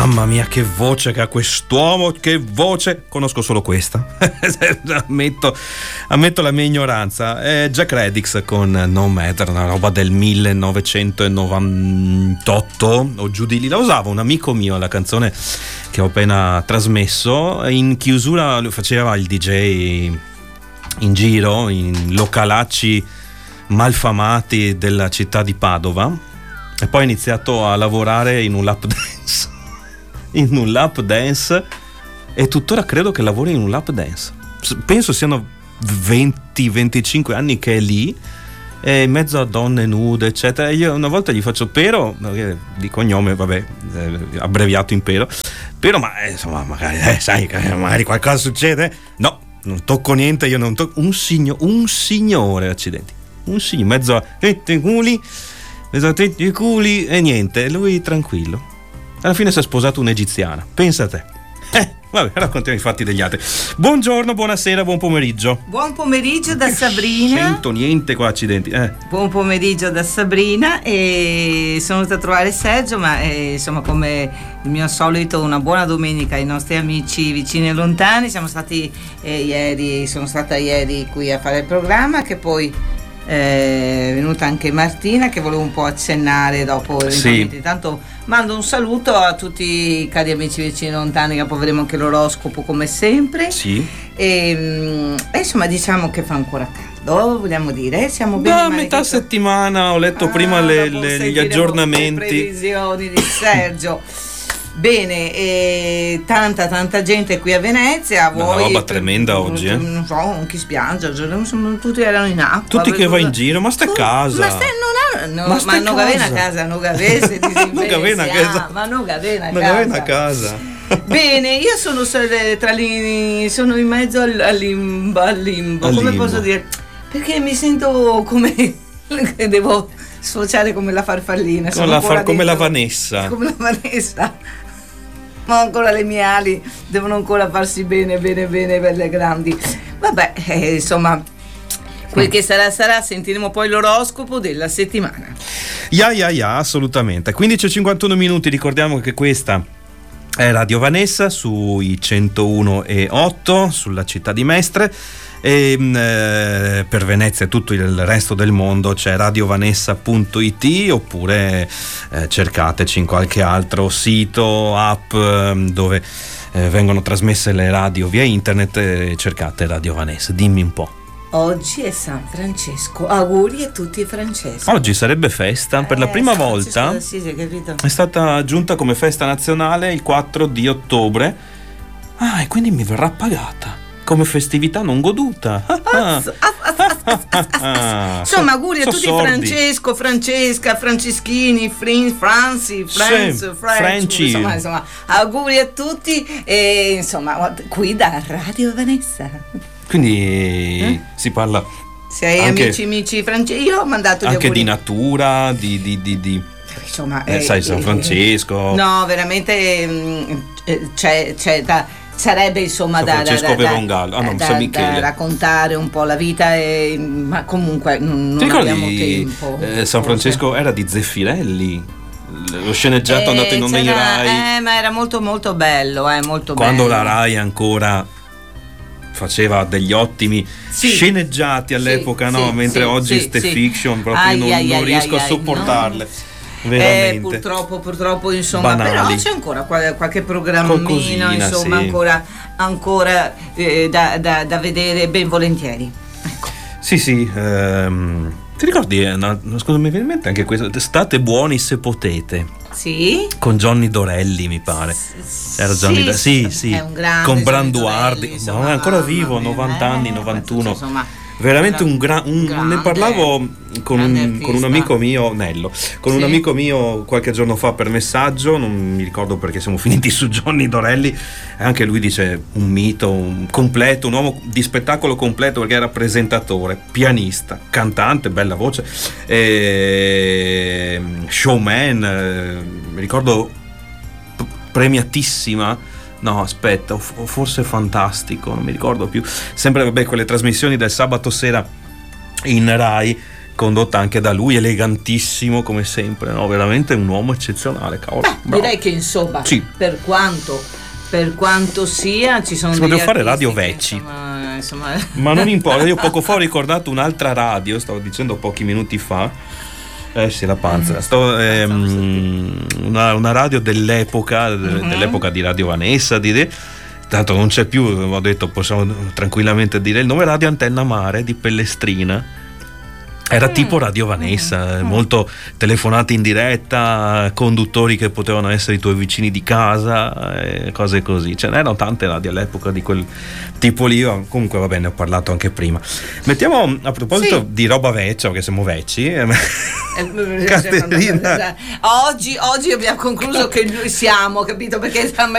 Mamma mia, che voce che ha quest'uomo, che voce! Conosco solo questa. ammetto la mia ignoranza. È Jack Redix con No Matter, una roba del 1998 o giù di lì. La usava un amico mio, la canzone che ho appena trasmesso. In chiusura faceva il DJ in giro, in localacci malfamati della città di Padova, e poi ha iniziato a lavorare in un lap dance e tuttora credo che lavori in un lap dance. Penso siano 20-25 anni che è lì, in mezzo a donne nude eccetera. Io una volta gli faccio Pero, di cognome vabbè, abbreviato in Pero, ma insomma magari sai, magari qualcosa succede. No, non tocco niente, io non tocco un signore, accidenti, un signore, mezzo a culi e niente, lui tranquillo. Alla fine si è sposato un'egiziana, pensa a te. Vabbè, raccontiamo i fatti degli altri. Buongiorno, buonasera, buon pomeriggio. Buon pomeriggio da Sabrina. Sento niente qua, accidenti. Buon pomeriggio da Sabrina, e sono venuta a trovare Sergio, ma insomma, come il mio solito, una buona domenica ai nostri amici vicini e lontani. Sono stata ieri qui a fare il programma, che poi è venuta anche Martina, che volevo un po' accennare dopo. Sì. Intanto mando un saluto a tutti i cari amici vicini e lontani, che avremo anche l'oroscopo come sempre. Sì. E insomma, diciamo che fa ancora caldo, vogliamo dire, siamo bene. Da metà settimana ho letto prima gli aggiornamenti, le previsioni di Sergio. Bene, tanta gente qui a Venezia. Una roba tremenda oggi, non so, anche spiaggia, tutti erano in acqua. Tutti che va in giro, ma stai a casa. Ma non avena a casa, non avesse ma non avena a casa. Bene, io sono sono in mezzo al limbo. Come posso dire? Perché mi sento come devo sfociare come la farfallina, come la Vanessa. Ma ancora le mie ali devono ancora farsi bene, belle grandi. Vabbè, insomma, quel che sarà, sentiremo poi l'oroscopo della settimana. Assolutamente. 15:51 minuti, ricordiamo che questa è Radio Vanessa sui 101.8 sulla città di Mestre, e per Venezia e tutto il resto del mondo c'è radiovanessa.it, oppure cercateci in qualche altro sito, app dove vengono trasmesse le radio via internet, e cercate Radio Vanessa. Dimmi un po'. Oggi è San Francesco, auguri a tutti i francesi. Oggi sarebbe festa, per la prima volta capito? È stata aggiunta come festa nazionale il 4 di ottobre. E quindi mi verrà pagata come festività non goduta. Insomma, auguri a tutti, Francesco, Francesca, Franceschini, Franci, insomma, auguri a tutti, e insomma, qui da Radio Vanessa. Quindi si parla. Se hai amici francesi, io ho mandato anche auguri. Di natura, di insomma, sai, San Francesco. No, veramente c'è da. Sarebbe insomma da raccontare un po' la vita, ma comunque non abbiamo tempo. San Francesco era di Zeffirelli, lo sceneggiato andato in onda in Rai. Ma era molto molto bello, quando bello. La Rai ancora faceva degli ottimi sceneggiati all'epoca, mentre oggi ste fiction proprio non riesco a sopportarle. Veramente. Purtroppo insomma, banali. Però c'è ancora qualche programmino, insomma, ancora da vedere ben volentieri. Ecco. Sì. Ti ricordi, scusa, mi viene in mente anche questo, State buoni se potete. Sì. Con Johnny Dorelli, mi pare. Era Johnny sì. È un grande. Con Branduardi, ma è ancora vivo, 90 anni, 91. Insomma, veramente ne parlavo con un amico mio, Nello, un amico mio qualche giorno fa per messaggio, non mi ricordo perché siamo finiti su Johnny Dorelli, e anche lui dice un mito, un uomo di spettacolo completo, perché era presentatore, pianista, cantante, bella voce, showman, mi ricordo premiatissima. No, aspetta, forse Fantastico, non mi ricordo più. Sempre, quelle trasmissioni del sabato sera in Rai condotta anche da lui, elegantissimo come sempre, no? Veramente un uomo eccezionale, cavolo. Direi che insomma, sì. per quanto sia, ci sono si degli poteva fare artisti radio che, vecchi, insomma. Ma non importa, io poco fa ho ricordato un'altra radio, stavo dicendo pochi minuti fa, sì, la panza, una radio dell'epoca di Radio Vanessa, tanto non c'è più, ho detto possiamo tranquillamente dire il nome, Radio Antenna Mare di Pellestrina. Era tipo Radio Vanessa, molto telefonate in diretta, conduttori che potevano essere i tuoi vicini di casa, cose così. Ce n'erano tante radio all'epoca di quel tipo lì. Comunque va bene, ne ho parlato anche prima. Mettiamo, a proposito di roba vecchia, perché siamo vecchi, Caterina. Oggi abbiamo concluso che noi siamo, capito? Perché